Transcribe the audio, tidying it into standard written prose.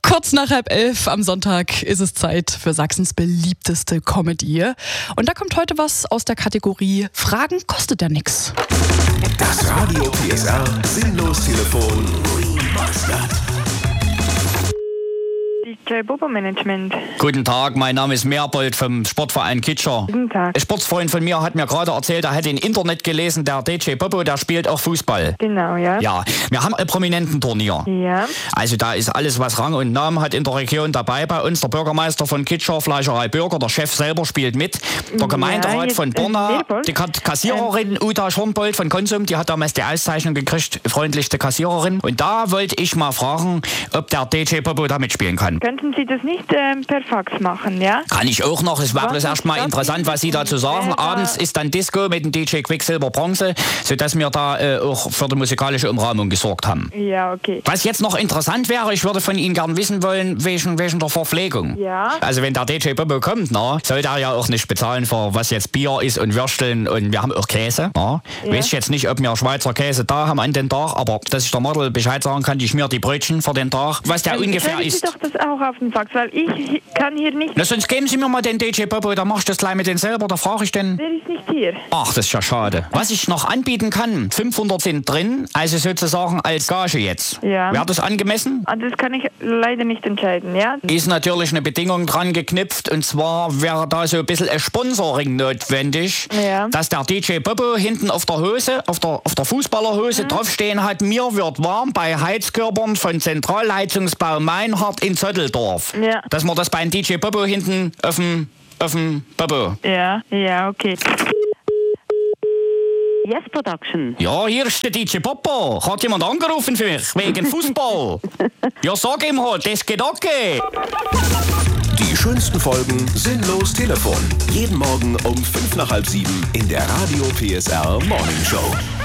Kurz nach 10:30 am Sonntag ist es Zeit für Sachsens beliebteste Comedy. Und da kommt heute was aus der Kategorie Fragen kostet ja nix. Das Radio PSR Sinnlos-Telefon Remastered. DJ Bobo Management. Guten Tag, mein Name ist Merbold vom Sportverein Kitscher. Guten Tag. Ein Sportsfreund von mir hat mir gerade erzählt, er hätte im Internet gelesen, der DJ Bobo, der spielt auch Fußball. Genau, ja. Ja, wir haben ein Prominententurnier. Ja. Also da ist alles, was Rang und Namen hat in der Region dabei. Bei uns der Bürgermeister von Kitscher, Fleischerei Bürger, der Chef selber spielt mit. Der Gemeinderat von Borna, die Kassiererin Uta Schornbold von Konsum, die hat damals die Auszeichnung gekriegt, freundlichste Kassiererin. Und da wollte ich mal fragen, ob der DJ Bobo da mitspielen kann. Könnten Sie das nicht per Fax machen, ja? Kann ich auch noch. Es war bloß erstmal interessant, was Sie dazu sagen. Abends ist dann Disco mit dem DJ Quicksilver Bronze, sodass wir da auch für die musikalische Umrahmung gesorgt haben. Ja, okay. Was jetzt noch interessant wäre, ich würde von Ihnen gern wissen wollen, wegen der Verpflegung. Ja. Also wenn der DJ Bobo kommt, soll der ja auch nicht bezahlen für was jetzt Bier ist und Würsteln und wir haben auch Käse. Ja. Weiß ich jetzt nicht, ob wir Schweizer Käse da haben an den Tag, aber dass ich der Model Bescheid sagen kann, ich schmier die Brötchen für den Tag, was der ungefähr ist. Sie doch das auch auf den Fax, weil ich kann hier nicht... Na, sonst geben Sie mir mal den DJ Bobo, da mach ich das gleich mit den selber, da frage ich den. Der ist nicht hier. Ach, das ist ja schade. Was ich noch anbieten kann, 500 sind drin, also sozusagen als Gage jetzt. Ja. Wäre das angemessen? Das kann ich leider nicht entscheiden, ja? Ist natürlich eine Bedingung dran geknüpft, und zwar wäre da so ein bisschen ein Sponsoring notwendig, dass der DJ Bobo hinten auf der Hose, auf der Fußballerhose draufstehen hat, mir wird warm bei Heizkörpern von Zentralheizungsbau Meinhardt in Zotteldorf. Ja. Dass man das beim DJ Bobo hinten auf dem Bobo. Ja, okay. Yes Production. Ja, hier ist der DJ Bobo. Hat jemand angerufen für mich, wegen Fußball? Ja, sag ihm halt, das geht okay. Die schönsten Folgen Sinnlos Telefon. Jeden Morgen um 6:55 in der Radio PSR Morning Show.